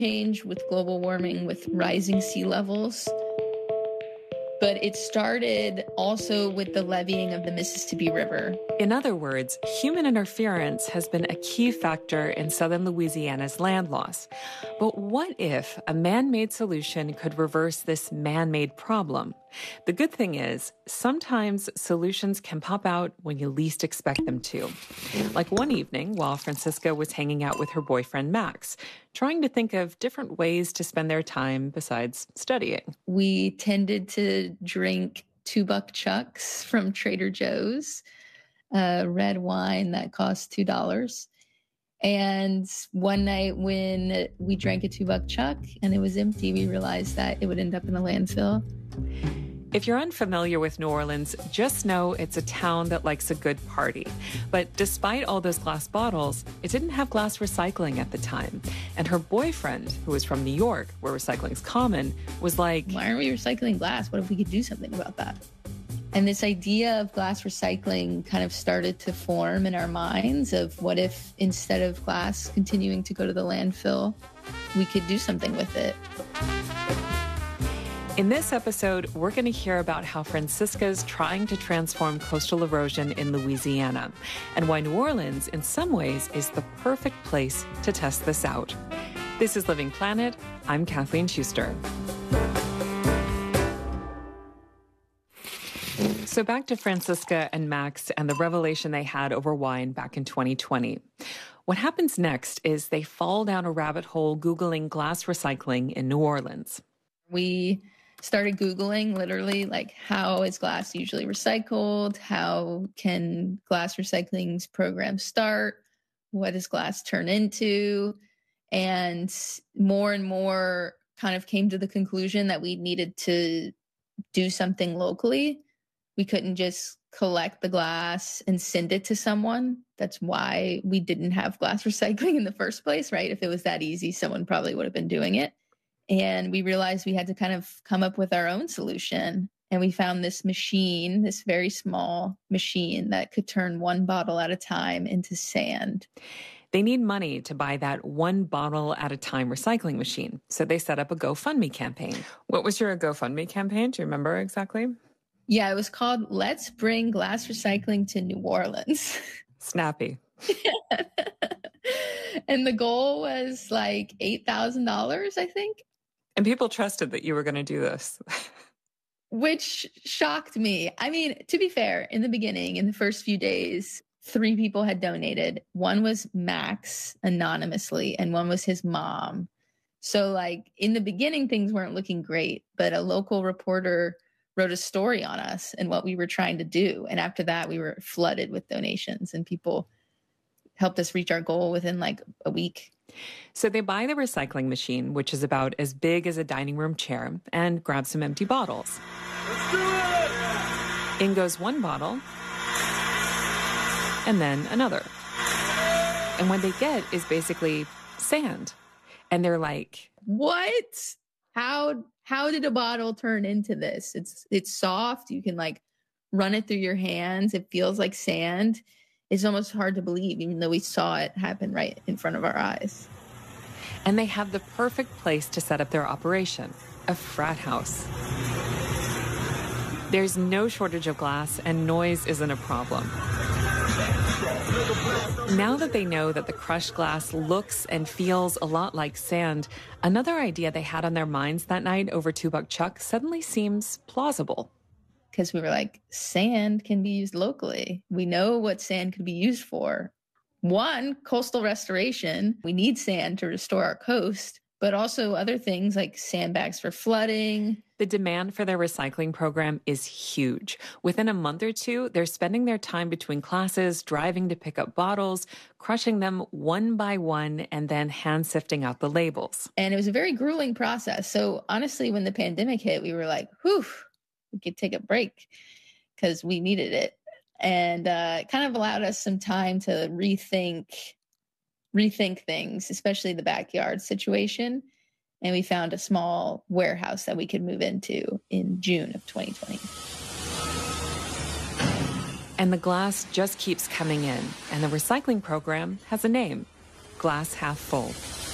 change with global warming, with rising sea levels. But it started also with the leveeing of the Mississippi River. In other words, human interference has been a key factor in southern Louisiana's land loss. But what if a man-made solution could reverse this man-made problem? The good thing is, sometimes solutions can pop out when you least expect them to. Like one evening, while Francisca was hanging out with her boyfriend Max, trying to think of different ways to spend their time besides studying. We tended to drink $2 chucks from Trader Joe's, red wine that cost $2. And one night when we drank a $2 chuck and it was empty, we realized that it would end up in a landfill. If you're unfamiliar with New Orleans, just know it's a town that likes a good party. But despite all those glass bottles, it didn't have glass recycling at the time. And her boyfriend, who was from New York, where recycling's common, was like, why aren't we recycling glass? What if we could do something about that? And this idea of glass recycling kind of started to form in our minds of what if instead of glass continuing to go to the landfill, we could do something with it. In this episode, we're going to hear about how Francisca's trying to transform coastal erosion in Louisiana and why New Orleans, in some ways, is the perfect place to test this out. This is Living Planet. I'm Kathleen Schuster. So back to Francisca and Max and the revelation they had over wine back in 2020. What happens next is they fall down a rabbit hole Googling glass recycling in New Orleans. We started Googling literally like, how is glass usually recycled? How can glass recycling's program start? What does glass turn into? And more kind of came to the conclusion that we needed to do something locally. We couldn't just collect the glass and send it to someone. That's why we didn't have glass recycling in the first place, right? If it was that easy, someone probably would have been doing it. And we realized we had to kind of come up with our own solution. And we found this machine, this very small machine that could turn one bottle at a time into sand. They need money to buy that one bottle at a time recycling machine. So they set up a GoFundMe campaign. What was your GoFundMe campaign? Do you remember exactly? Yeah, it was called Let's Bring Glass Recycling to New Orleans. Snappy. And the goal was like $8,000, I think. And people trusted that you were going to do this. Which shocked me. I mean, to be fair, in the beginning, in the first few days, 3 people had donated. One was Max anonymously, and one was his mom. So like in the beginning, things weren't looking great, but a local reporter wrote a story on us and what we were trying to do. And after that, we were flooded with donations and people helped us reach our goal within like a week. So they buy the recycling machine, which is about as big as a dining room chair, and grab some empty bottles. Let's do it! In goes one bottle, and then another. And what they get is basically sand. And they're like, what? How did a bottle turn into this? It's soft. You can like run it through your hands. It feels like sand. It's almost hard to believe, even though we saw it happen right in front of our eyes. And they have the perfect place to set up their operation, a frat house. There's no shortage of glass, and noise isn't a problem. Now that they know that the crushed glass looks and feels a lot like sand, another idea they had on their minds that night over $2 chuck suddenly seems plausible. Because we were like, sand can be used locally. We know what sand could be used for. One, coastal restoration. We need sand to restore our coast, but also other things like sandbags for flooding. The demand for their recycling program is huge. Within a month or two, they're spending their time between classes, driving to pick up bottles, crushing them one by one, and then hand sifting out the labels. And it was a very grueling process. So honestly, when the pandemic hit, we were like, whew, we could take a break because we needed it. And it kind of allowed us some time to rethink things, especially the backyard situation. And we found a small warehouse that we could move into in June of 2020. And the glass just keeps coming in. And the recycling program has a name, Glass Half Full.